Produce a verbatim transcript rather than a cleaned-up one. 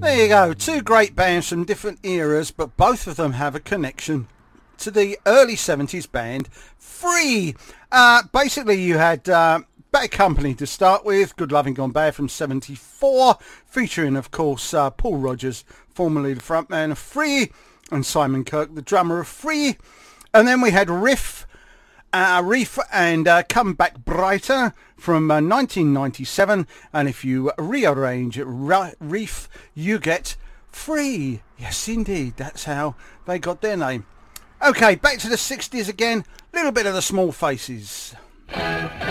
There you go, two great bands from different eras, but both of them have a connection to the early seventies band Free. Uh, basically, you had uh, Bad Company to start with, Good Loving Gone Bad from seventy-four, featuring, of course, uh, Paul Rodgers, formerly the frontman of Free, and Simon Kirke, the drummer of Free. And then we had Riff, uh, Reef and uh, Come Back Brighter from uh, nineteen ninety-seven, and if you rearrange Reef, you get Free. Yes, indeed, that's how they got their name. Okay, back to the sixties again, a little bit of the Small Faces.